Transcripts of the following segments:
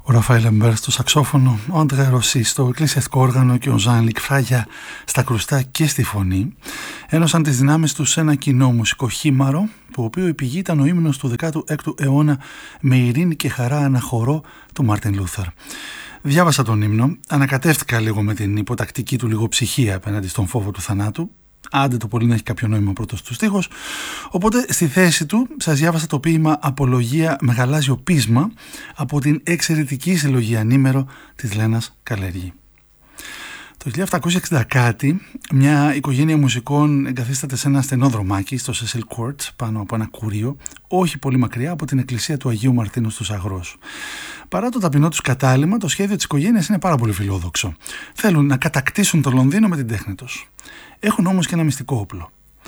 Ο Ραφαέλ Εμπέρ στο σαξόφωνο, ο Αντρέ Ρωσί στο εκκλησιαστικό όργανο και ο Ζαν Λικ Φράγια στα κρουστά και στη φωνή ένωσαν τις δυνάμεις τους σε ένα κοινό μουσικό χήμαρο, το οποίο η πηγή ήταν ο ύμνος του 16ου αιώνα «Με ειρήνη και χαρά αναχωρώ» του Μάρτιν Λούθερ. Διάβασα τον ύμνο, ανακατεύτηκα λίγο με την υποτακτική του λιγοψυχία απέναντι στον φόβο του θανάτου. Άντε το πολύ να έχει κάποιο νόημα πρώτος του στίχος. Οπότε στη θέση του σας διάβασα το ποίημα «Απολογία με γαλάζιο πείσμα» από την εξαιρετική συλλογή ανήμερο της Λένας Καλέργη. Το 1760 κάτι, μια οικογένεια μουσικών εγκαθίσταται σε ένα στενό δρομάκι στο Cecil Court, πάνω από ένα κουρίο, όχι πολύ μακριά από την εκκλησία του Αγίου Μαρτίνου στους Αγρός. Παρά το ταπεινό τους κατάλημα, το σχέδιο της οικογένειας είναι πάρα πολύ φιλόδοξο. Θέλουν να κατακτήσουν το Λονδίνο με την τέχνη τους. Έχουν όμως και ένα μυστικό όπλο.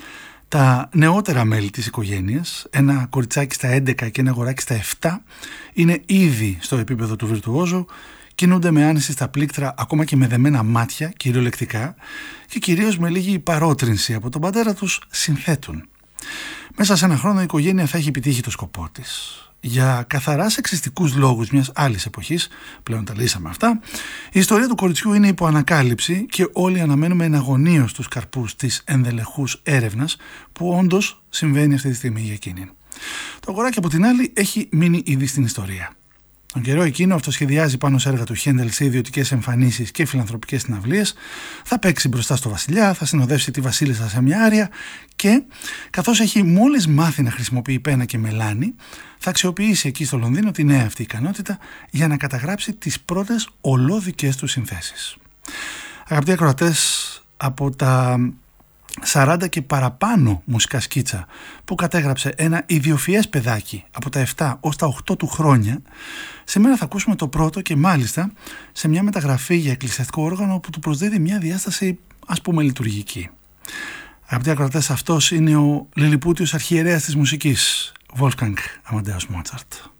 Τα νεότερα μέλη της οικογένειας, ένα κοριτσάκι στα 11 και ένα αγοράκι στα 7, είναι ήδη στο επίπεδο του βιρτουόζου, κινούνται με άνεση στα πλήκτρα, ακόμα και με δεμένα μάτια, κυριολεκτικά, και κυρίως με λίγη παρότρινση από τον πατέρα τους συνθέτουν. Μέσα σε ένα χρόνο η οικογένεια θα έχει επιτύχει το σκοπό της. Για καθαρά σεξιστικούς λόγους μιας άλλης εποχής, πλέον τα λύσαμε αυτά, η ιστορία του κοριτσιού είναι υπό ανακάλυψη και όλοι αναμένουμε εναγωνίως τους καρπούς της ενδελεχούς έρευνας που όντως συμβαίνει αυτή τη στιγμή για εκείνη. Το αγοράκι από την άλλη έχει μείνει ήδη στην ιστορία. Τον καιρό εκείνο αυτοσχεδιάζει πάνω σε έργα του Χέντελ σε ιδιωτικές εμφανίσεις και φιλανθρωπικές συναυλίες, θα παίξει μπροστά στο βασιλιά, θα συνοδεύσει τη βασίλισσα σε μια άρια και, καθώς έχει μόλις μάθει να χρησιμοποιεί πένα και μελάνι, θα αξιοποιήσει εκεί στο Λονδίνο τη νέα αυτή ικανότητα για να καταγράψει τις πρώτες ολόδικές του συνθέσεις. Αγαπητοί ακροατές, από τα 40 και παραπάνω μουσικά σκίτσα που κατέγραψε ένα ιδιοφυές παιδάκι από τα 7 ως τα 8 του χρόνια, σήμερα θα ακούσουμε το πρώτο και μάλιστα σε μια μεταγραφή για εκκλησιαστικό όργανο που του προσδίδει μια διάσταση, ας πούμε, λειτουργική. Αγαπητοί ακροατές, αυτός είναι ο λιλιπούτιος αρχιερέας της μουσικής, Wolfgang Amadeus Mozart.